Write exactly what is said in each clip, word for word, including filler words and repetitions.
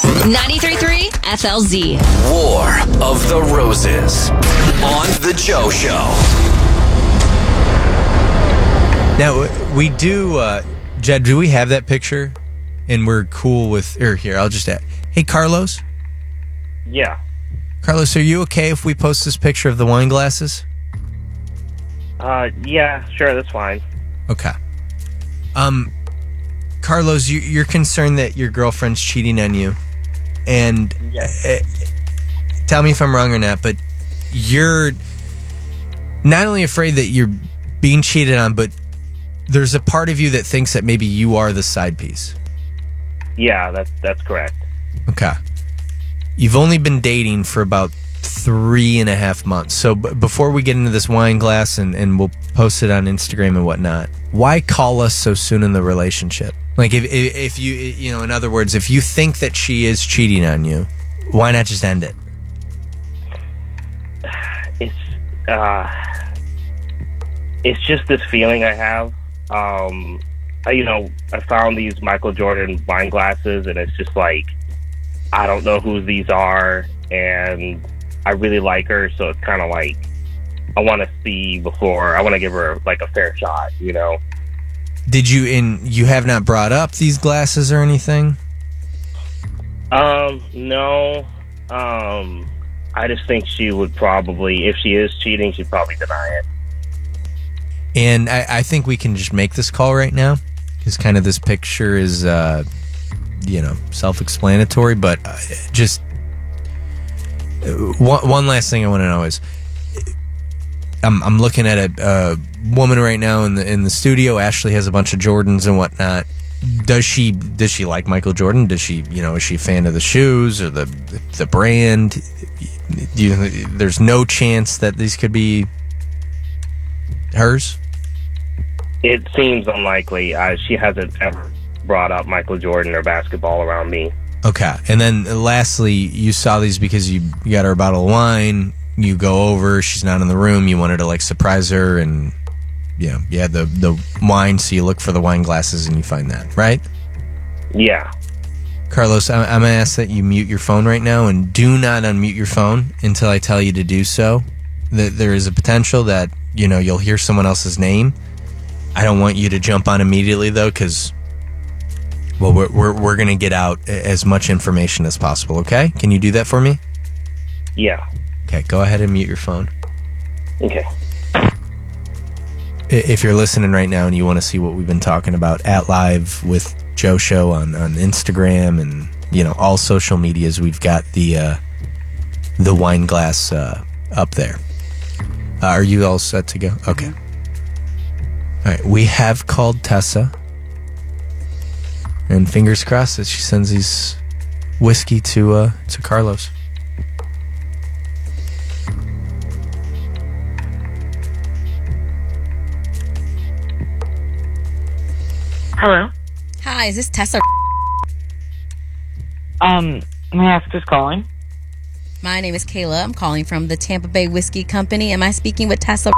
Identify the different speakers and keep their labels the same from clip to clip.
Speaker 1: ninety-three point three F L Z.
Speaker 2: War of the Roses on The Joe Show.
Speaker 3: Now, we do, uh, Jed, do we have that picture? And we're cool with, or here, I'll just add. Hey, Carlos?
Speaker 4: Yeah.
Speaker 3: Carlos, are you okay if we post this picture of the wine glasses?
Speaker 4: Uh, yeah, sure, that's fine.
Speaker 3: Okay. Um, Carlos, you, you're concerned that your girlfriend's cheating on you. And
Speaker 4: Yes.
Speaker 3: uh, tell me if I'm wrong or not, but you're not only afraid that you're being cheated on, but there's a part of you that thinks that maybe you are the side piece.
Speaker 4: Yeah, that's that's correct.
Speaker 3: Okay. You've only been dating for about three and a half months. So b- before we get into this wine glass and, and we'll post it on Instagram and whatnot, why call us so soon in the relationship? Like if, if if you, you know, in other words, if you think that she is cheating on you, why not just end it?
Speaker 4: It's uh, it's just this feeling I have. Um, I, you know, I found these Michael Jordan wine glasses, and it's just like, I don't know who these are, and I really like her, so it's kind of like I want to see before I want to give her like a fair shot, you know.
Speaker 3: Did you in you have not brought up these glasses or anything?
Speaker 4: Um, no. Um, I just think she would probably, if she is cheating, she'd probably deny it.
Speaker 3: And I, I think we can just make this call right now because kind of this picture is, uh, you know, self-explanatory. But uh, just uh, one, one last thing I want to know is, I'm I'm looking at a, a woman right now in the in the studio. Ashley has a bunch of Jordans and whatnot. Does she does she like Michael Jordan? Does she, you know, is she a fan of the shoes or the the brand? Do you, there's no chance that these could be hers?
Speaker 4: It seems unlikely. Uh, she hasn't ever brought up Michael Jordan or basketball around me.
Speaker 3: Okay. And then lastly, you saw these because you, you got her a bottle of wine. You go over, she's not in the room. You wanted to like surprise her, and yeah, you had the, the wine, so you look for the wine glasses and you find that, right?
Speaker 4: Yeah.
Speaker 3: Carlos, I'm, I'm going to ask that you mute your phone right now, and do not unmute your phone until I tell you to do so. That there is a potential that, you know, you'll hear someone else's name. I don't want you to jump on immediately, though, because, well, we're, we're, we're going to get out as much information as possible, okay? Can you do that for me?
Speaker 4: Yeah.
Speaker 3: Okay, go ahead and mute your phone.
Speaker 4: Okay.
Speaker 3: If you're listening right now and you want to see what we've been talking about at Live with Joe Show on, on Instagram and, you know, all social medias, we've got the uh, the wine glass uh, up there. Uh, are you all set to go? Okay. All right, we have called Tessa. And fingers crossed that she sends these whiskey to uh, to Carlos.
Speaker 5: Hello.
Speaker 1: Hi, is this Tessa?
Speaker 5: Um, may I ask who's calling?
Speaker 1: My name is Kayla. I'm calling from the Tampa Bay Whiskey Company. Am I speaking with Tessa?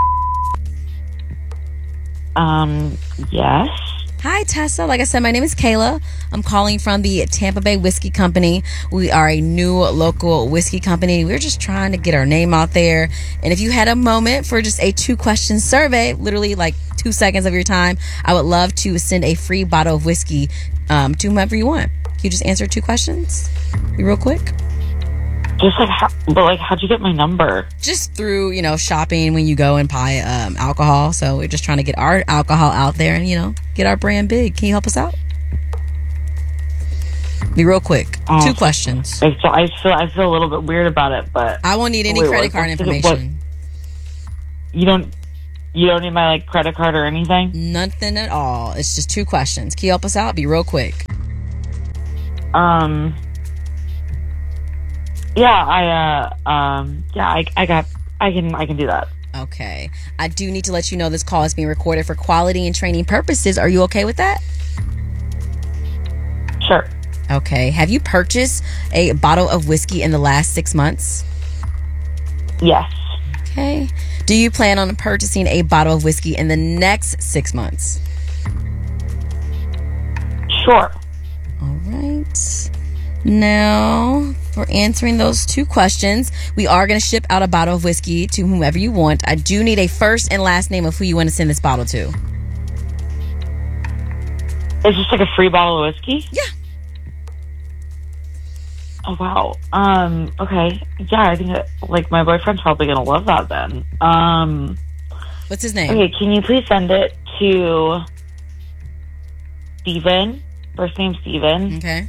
Speaker 5: Um, yes.
Speaker 1: Hi, Tessa. Like I said, my name is Kayla. I'm calling from the Tampa Bay Whiskey Company. We are a new local whiskey company. We're just trying to get our name out there. And if you had a moment for just a two-question survey, literally like two seconds of your time, I would love to send a free bottle of whiskey um, to whomever you want. Can you just answer two questions? Be real quick.
Speaker 5: Just like, how, but like, how'd you get my number?
Speaker 1: Just through, you know, shopping when you go and buy um, alcohol. So we're just trying to get our alcohol out there and, you know, get our brand big. Can you help us out? Be real quick.
Speaker 5: Oh,
Speaker 1: Two questions.
Speaker 5: I feel, I feel, I feel a little bit weird about it, but
Speaker 1: I won't need any
Speaker 5: Wait,
Speaker 1: credit
Speaker 5: what-
Speaker 1: card
Speaker 5: what-
Speaker 1: information.
Speaker 5: what- you don't, you don't need my like credit card or anything.
Speaker 1: Nothing at all. It's just two questions. Can you help us out? Be real quick.
Speaker 5: Um. Yeah, I uh um yeah, I I got I can I can do that.
Speaker 1: Okay. I do need to let you know this call is being recorded for quality and training purposes. Are you okay with that?
Speaker 5: Sure.
Speaker 1: Okay. Have you purchased a bottle of whiskey in the last six months?
Speaker 5: Yes.
Speaker 1: Okay. Do you plan on purchasing a bottle of whiskey in the next six months?
Speaker 5: Sure.
Speaker 1: All right. Now, for answering those two questions, we are going to ship out a bottle of whiskey to whomever you want. I do need a first and last name of who you want to send this bottle to.
Speaker 5: Is this like a free bottle of whiskey?
Speaker 1: Yeah.
Speaker 5: Oh, wow. Um, okay. Yeah, I think that, like, my boyfriend's probably going to love that then. Um,
Speaker 1: What's his name?
Speaker 5: okay, can you please send it to Steven? First name Steven.
Speaker 1: Okay.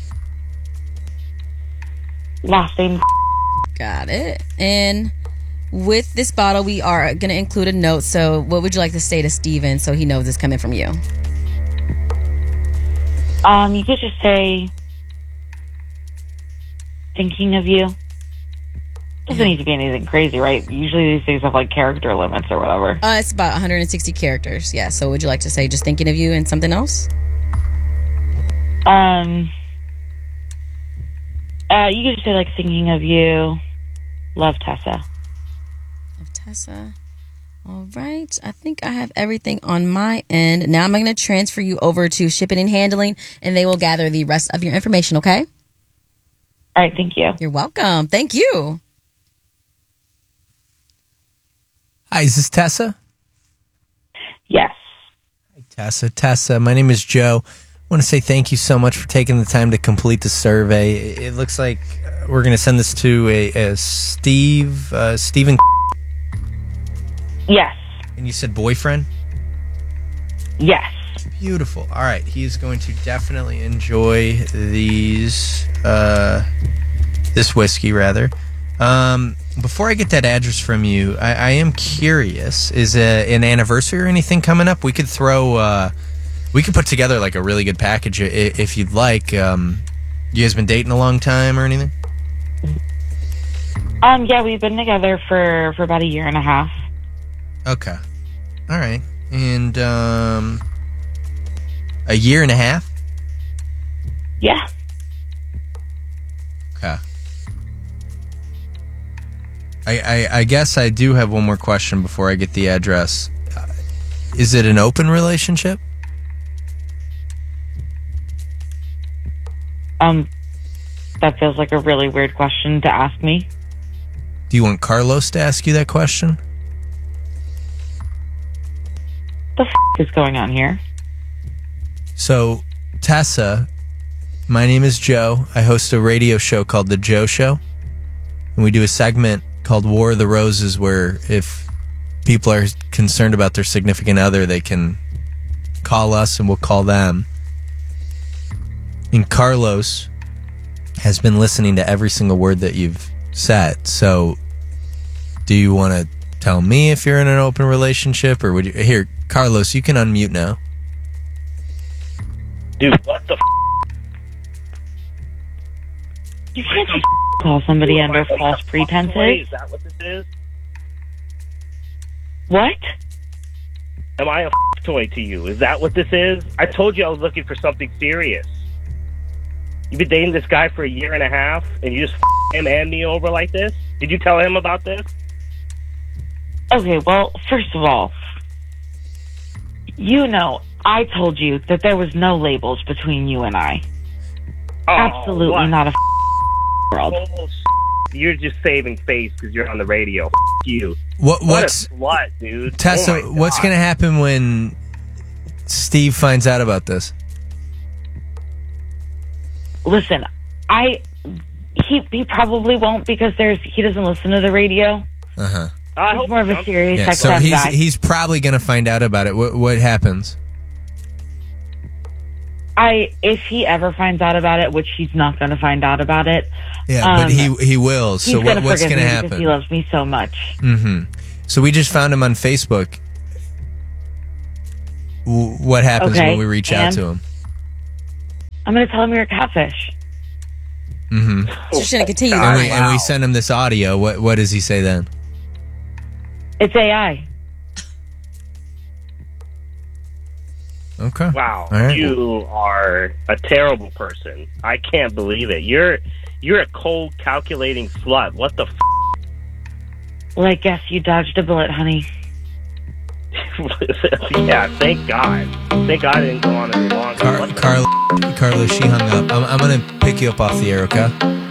Speaker 5: Last name.
Speaker 1: Got it. And with this bottle, we are going to include a note. So what would you like to say to Steven so he knows it's coming from you?
Speaker 5: Um, you could just say, thinking of you. Doesn't need to be anything crazy, right? Usually these things have like character limits or whatever.
Speaker 1: Uh, it's about one hundred sixty characters. Yeah. So would you like to say just thinking of you and something else?
Speaker 5: Um, uh, you could just say like thinking of you. Love, Tessa.
Speaker 1: Of Tessa. All right. I think I have everything on my end. Now I'm going to transfer you over to shipping and handling, and they will gather the rest of your information. Okay.
Speaker 5: All right, thank you.
Speaker 1: You're welcome. Thank you.
Speaker 3: Hi, is this Tessa?
Speaker 5: Yes.
Speaker 3: Hi, Tessa. Tessa, my name is Joe. I want to say thank you so much for taking the time to complete the survey. It looks like uh, we're going to send this to a, a Steve, uh, Stephen.
Speaker 5: Yes.
Speaker 3: And you said boyfriend?
Speaker 5: Yes.
Speaker 3: Beautiful. All right. He is going to definitely enjoy these, uh, this whiskey, rather. Um, before I get that address from you, I, I am curious, is a, an anniversary or anything coming up? We could throw, uh, we could put together like a really good package if, if you'd like. Um, you guys been dating a long time or anything?
Speaker 5: Um, yeah, we've been together for, for about a year and a half.
Speaker 3: Okay. All right. And, um, a year and a half?
Speaker 5: Yeah.
Speaker 3: Okay. I, I, I guess I do have one more question before I get the address. Uh, is it an open relationship?
Speaker 5: Um, that feels like a really weird question to ask me.
Speaker 3: Do you want Carlos to ask you that question?
Speaker 5: The f*** is going on here?
Speaker 3: So, Tessa, my name is Joe. I host a radio show called The Joe Show. And we do a segment called War of the Roses where if people are concerned about their significant other, they can call us and we'll call them. And Carlos has been listening to every single word that you've said. So, do you want to tell me if you're in an open relationship, or would you? Here, Carlos, you can unmute now.
Speaker 4: Dude, what the f***?
Speaker 5: You can't just call somebody under false pretenses.
Speaker 4: Is that what this is?
Speaker 5: What?
Speaker 4: Am I a f*** toy to you? Is that what this is? I told you I was looking for something serious. You've been dating this guy for a year and a half, and you just f*** him and me over like this? Did you tell him about this?
Speaker 5: Okay, well, first of all, you know, I told you that there was no labels between you and I.
Speaker 4: Oh,
Speaker 5: Absolutely
Speaker 4: what?
Speaker 5: not a f- world.
Speaker 4: Oh, you're just saving face because you're on the radio. F*** you.
Speaker 3: What?
Speaker 4: What
Speaker 3: What's
Speaker 4: a slut, dude.
Speaker 3: Tessa?
Speaker 4: Oh my
Speaker 3: what's
Speaker 4: God.
Speaker 3: going to happen when Steve finds out about this?
Speaker 5: Listen, I he he probably won't because there's he doesn't listen to the radio.
Speaker 3: Uh huh.
Speaker 4: I
Speaker 5: He's
Speaker 4: hope
Speaker 5: more of a
Speaker 4: not.
Speaker 5: serious
Speaker 3: Yeah.
Speaker 5: X
Speaker 3: So
Speaker 5: M
Speaker 3: he's
Speaker 5: guy.
Speaker 3: he's probably going to find out about it. What what happens?
Speaker 5: I if he ever finds out about it, which he's not going to find out about it.
Speaker 3: Yeah,
Speaker 5: um,
Speaker 3: but he he will.
Speaker 5: He's
Speaker 3: So
Speaker 5: going
Speaker 3: what,
Speaker 5: to
Speaker 3: what's
Speaker 5: forgive
Speaker 3: going to
Speaker 5: me because
Speaker 3: happen?
Speaker 5: he loves me so much.
Speaker 3: Mm-hmm. So we just found him on Facebook. W- What happens
Speaker 5: Okay,
Speaker 3: when we reach out
Speaker 5: and?
Speaker 3: to him?
Speaker 5: I'm going to tell him you're a catfish.
Speaker 3: Mm-hmm.
Speaker 1: So just going to continue.
Speaker 3: And,
Speaker 1: on.
Speaker 3: we, and we send him this audio. What what does he say then?
Speaker 5: It's A I.
Speaker 3: Okay.
Speaker 4: Wow,
Speaker 3: All right.
Speaker 4: you are a terrible person. I can't believe it. You're you're a cold, calculating slut. What the f***?
Speaker 5: Well, I guess you dodged a bullet, honey.
Speaker 4: Yeah, thank God. Thank God I didn't go on any longer.
Speaker 3: Car-
Speaker 4: What the-
Speaker 3: Carla, Carla, she hung up. I'm, I'm gonna pick you up off the air, okay?